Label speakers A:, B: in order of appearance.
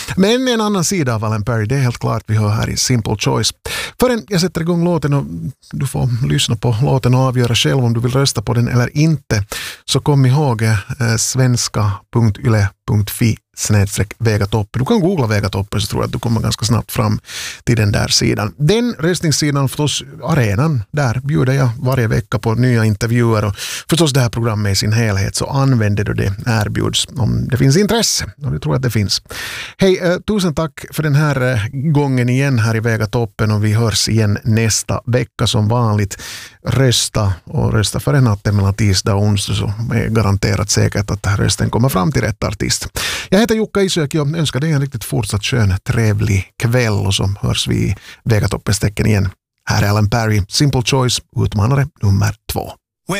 A: Men en annan sida av Alan Perry, det är helt klart vi hör här i Simple Choice. Förrän jag sätter igång låten och du får lyssna på låten och avgöra själv om du vill rösta på den eller inte, så kom ihåg svenska.yle.fi/Vegatoppe. Du kan googla Vegatoppe så tror jag att du kommer ganska snabbt fram till den där sidan. Den röstningssidan, förstås arenan, där bjuder jag varje vecka på nya intervjuer och förstås det här programmet i sin helhet, så använder du det erbjuds om det finns intresse, och det tror jag att det finns. Hej, tusen tack för den här gången igen här i Vegatoppen, och vi hörs igen nästa vecka som vanligt. Rösta för en natt mellan tisdag och onsdag, så är garanterat säkert att rösten kommer fram till rätt artist. Jag heter Jukka Isojoki och önskar dig en riktigt fortsatt skön, trevlig kväll, och så hörs vi i Vegatoppens tecken igen. Här är Alan Perry, Simple Choice, utmanare nummer 2.